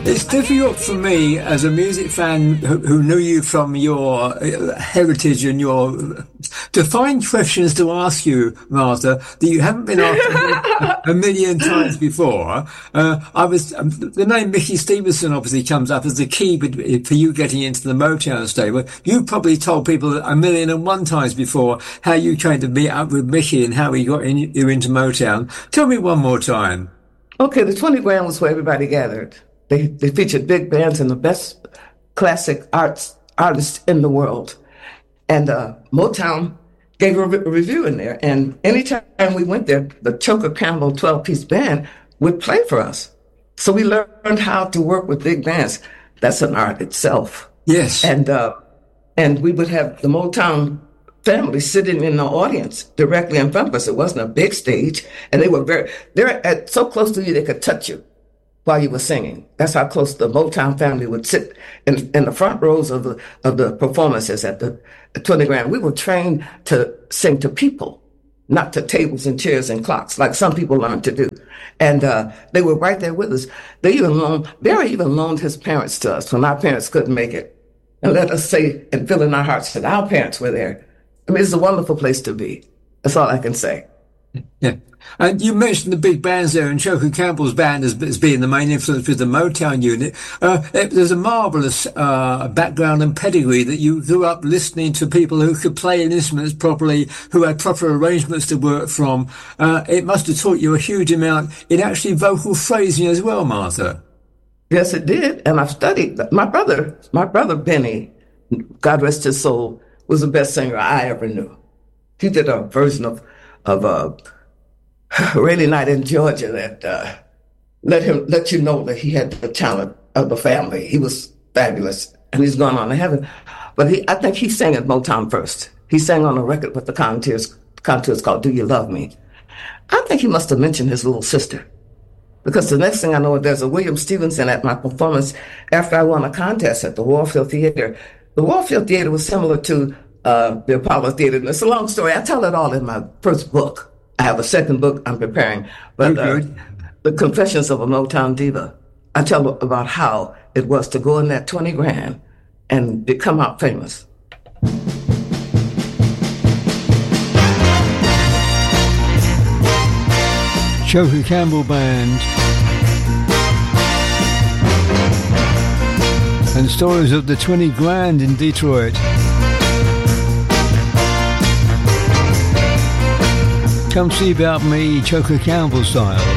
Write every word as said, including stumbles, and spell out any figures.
It's difficult for me as a music fan who, who knew you from your uh, heritage and your to find questions to ask you, Martha, that you haven't been asked a million times before. Uh, I was um, the name Mickey Stevenson obviously comes up as the key for you getting into the Motown stable. You probably told people a million and one times before how you came to meet up with Mickey and how he got in, you into Motown. Tell me one more time. Okay, the twenty grand was where everybody gathered. They they featured big bands and the best classic arts artists in the world. And uh, Motown gave a, re- a review in there. And anytime we went there, the Choker Campbell twelve-piece band would play for us. So we learned how to work with big bands. That's an art itself. Yes. And uh, and we would have the Motown family sitting in the audience directly in front of us. It wasn't a big stage. And they were very, they're at, so close to you they could touch you while you were singing. That's how close the Motown family would sit in, in the front rows of the of the performances at the at twenty grand. We were trained to sing to people, not to tables and chairs and clocks, like some people learned to do. And uh, they were right there with us. They even loaned, Barry even loaned his parents to us when our parents couldn't make it. And let us say and feel in our hearts that our parents were there. I mean, it's a wonderful place to be. That's all I can say. Yeah. And you mentioned the big bands there, and Choker Campbell's band as, as being the main influence with the Motown unit. Uh, it, there's a marvellous uh, background and pedigree that you grew up listening to people who could play instruments properly, who had proper arrangements to work from. Uh, it must have taught you a huge amount in actually vocal phrasing as well, Martha. Yes, it did. And I've studied. My brother, my brother Benny, God rest his soul, was the best singer I ever knew. He did a version of of uh, Rainy Night in Georgia that uh, let him let you know that he had the talent of the family. He was fabulous, and he's gone on to heaven. But he, I think he sang at Motown first. He sang on a record with the Contours, Contours called "Do You Love Me." I think he must have mentioned his little sister, because the next thing I know, there's a William Stevenson at my performance after I won a contest at the Warfield Theater. The Warfield Theater was similar to uh, the Apollo Theater. And it's a long story. I tell it all in my first book. I have a second book I'm preparing. But uh, The Confessions of a Motown Diva. I tell about how it was to go in that twenty grand and become out famous. Choker Campbell Band. And stories of the twenty grand in Detroit. Come see about me, Choker Campbell style.